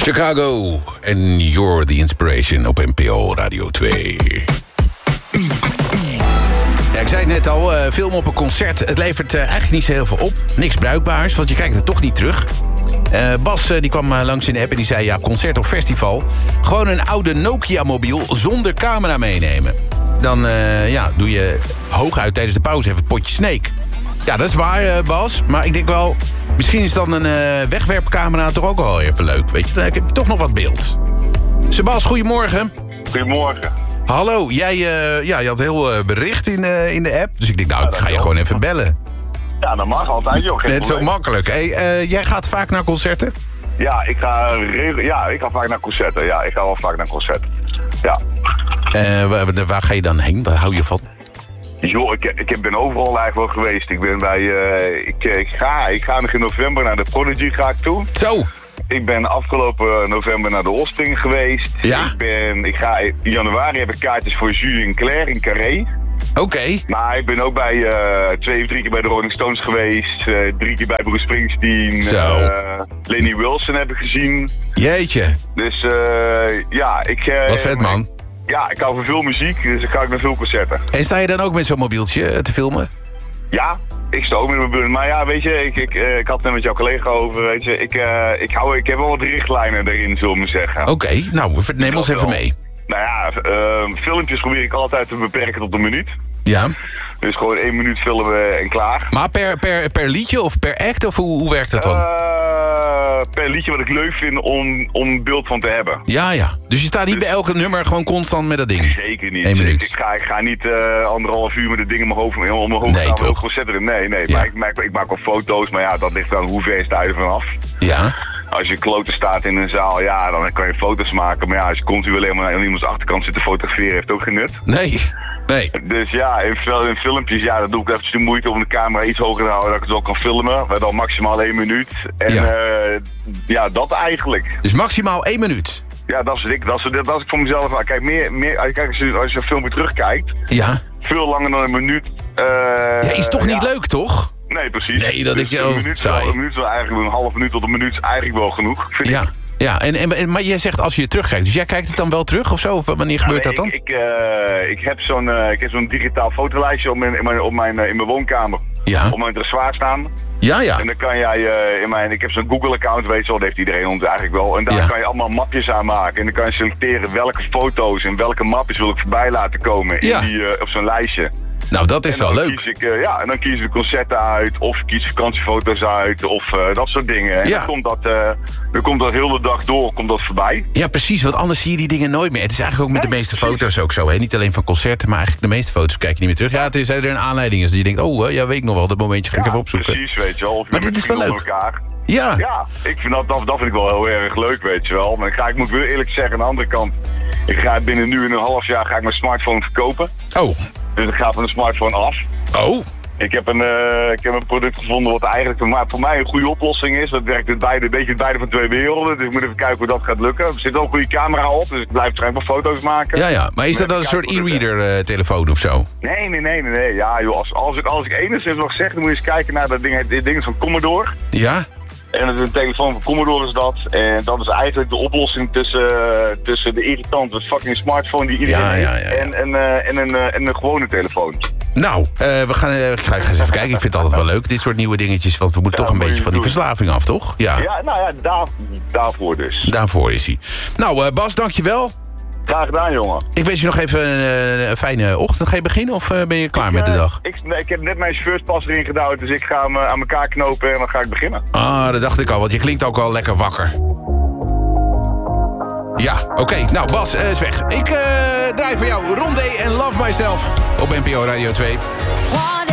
Chicago en You're the Inspiration op NPO Radio 2. Ja, ik zei het net al, film op een concert. Het levert eigenlijk niet zo heel veel op. Niks bruikbaars, want je kijkt het toch niet terug. Bas die kwam langs in de app en die zei... ja, concert of festival, gewoon een oude Nokia-mobiel zonder camera meenemen. Dan doe je hooguit tijdens de pauze even potje Snake. Ja, dat is waar, Bas. Maar ik denk wel, misschien is dan een wegwerpcamera toch ook wel even leuk. Weet je, dan heb je toch nog wat beeld. Sebas, goedemorgen. Goedemorgen. Hallo, je had heel bericht in de app. Dus ik denk, nou, ik ga je gewoon even bellen. Ja, dat mag altijd, joh. Net zo makkelijk. Hey, jij gaat vaak naar concerten? Ja, ik ga vaak naar concerten. Ja, ik ga wel vaak naar concerten. Ja. Waar ga je dan heen? Waar hou je van? Joh, ik ben overal eigenlijk wel geweest. Ik ben bij... ik ga nog in november naar de Prodigy ga ik toe. Zo! Ik ben afgelopen november naar de Osting geweest. Ja? In januari heb ik kaartjes voor Julien Clerc in Carré. Oké. Maar ik ben ook bij 2 of 3 keer bij de Rolling Stones geweest. 3 keer bij Bruce Springsteen. Zo. Lenny Wilson heb ik gezien. Jeetje. Dus Wat vet, man. Ja, ik hou van veel muziek, dus dan ga ik naar veel concerten. En sta je dan ook met zo'n mobieltje te filmen? Ja, ik sta ook met mijn buurt. Maar ja, weet je, ik had het net met jouw collega over, weet je. Ik heb wel wat richtlijnen erin, zullen we maar zeggen. Oké, nou, neem ons even mee. Nou ja, filmpjes probeer ik altijd te beperken tot 1 minuut. Ja. Dus gewoon 1 minuut filmen en klaar. Maar per liedje of per act, of hoe werkt dat dan? Per liedje wat ik leuk vind om beeld van te hebben. Ja. Dus je staat niet bij elke nummer gewoon constant met dat ding? Zeker niet. 1 minuut. Ik ga niet 1,5 uur met het ding in mijn hoofd nee, gaan toch? concerten. Nee. Ja. Maar ik maak wel foto's, maar ja, dat ligt dan hoe ver sta je er vanaf. Ja. Als je kloten staat in een zaal, ja, dan kan je foto's maken. Maar ja, als je continu alleen maar aan iemands achterkant zit te fotograferen, heeft ook geen nut. Nee. Dus ja, in filmpjes, ja, dan doe ik eventjes de moeite om de camera iets hoger te houden, dat ik het ook kan filmen. Maar dan maximaal 1 minuut. En dat eigenlijk. Dus maximaal 1 minuut? Ja, dat is ik voor mezelf. Kijk, als je een filmpje terugkijkt, ja. Veel langer dan 1 minuut. Is toch niet leuk, toch? Nee, precies. Nee, dat dus ik je ook saai. Een minuut wel eigenlijk, een half minuut tot 1 minuut is eigenlijk wel genoeg, vind ik. Ja, maar jij zegt als je het terugkijkt. Dus jij kijkt het dan wel terug of zo? Of wanneer gebeurt dat dan? Ik heb zo'n digitaal fotolijstje in mijn woonkamer. Ja. Op mijn dressoir staan. Ja. En dan kan jij ik heb zo'n Google-account, weet je wel, dat heeft iedereen ons eigenlijk wel. En daar kan je allemaal mapjes aan maken. En dan kan je selecteren welke foto's en welke mapjes wil ik voorbij laten komen op zo'n lijstje. Nou, dat is wel leuk. En dan kies ik de concerten uit, of ik kies vakantiefoto's uit, of dat soort dingen. En dan komt dat heel de dag door, komt dat voorbij. Ja, precies, want anders zie je die dingen nooit meer. Het is eigenlijk ook met de meeste foto's ook zo, hè? Niet alleen van concerten, maar eigenlijk de meeste foto's kijk je niet meer terug. Ja, het is er een aanleiding is dat je denkt, weet ik nog wel, dat momentje ga ik even opzoeken. Precies, weet je wel. Maar dit is wel leuk. Elkaar. Ja. Ja, ik vind dat vind ik wel heel erg leuk, weet je wel. Maar ik moet weer eerlijk zeggen, aan de andere kant, ik ga binnen nu in een half jaar mijn smartphone verkopen. Oh. Dus ik ga van de smartphone af. Oh. Ik heb een product gevonden wat eigenlijk voor mij een goede oplossing is. Dat werkt een beetje het beide van 2 werelden. Dus ik moet even kijken hoe dat gaat lukken. Er zit ook een goede camera op, dus ik blijf waarschijnlijk wel foto's maken. Ja. Maar is dat dan een soort e-reader telefoon of zo? Nee. Ja, joh, als ik enigszins nog zeg, dan moet je eens kijken naar dat ding. Dit ding is van Commodore. Ja? En het is een telefoon van Commodore is dat. En dat is eigenlijk de oplossing tussen de irritante fucking smartphone die iedereen heeft en een gewone telefoon. Nou, ik ga eens even kijken. Ik vind het altijd wel leuk, dit soort nieuwe dingetjes. Want we moeten toch een beetje van die verslaving af, toch? Ja, daarvoor dus. Daarvoor is hij. Nou, Bas, dankjewel. Graag gedaan, jongen. Ik wens je nog even een fijne ochtend. Ga je beginnen of ben je klaar met de dag? Ik heb net mijn chauffeurspas erin gedouwd, dus ik ga hem aan elkaar knopen en dan ga ik beginnen. Ah, dat dacht ik al, want je klinkt ook al lekker wakker. Ja, oké. Nou, Bas is weg. Ik draai voor jou Rondé en Love Myself op NPO Radio 2.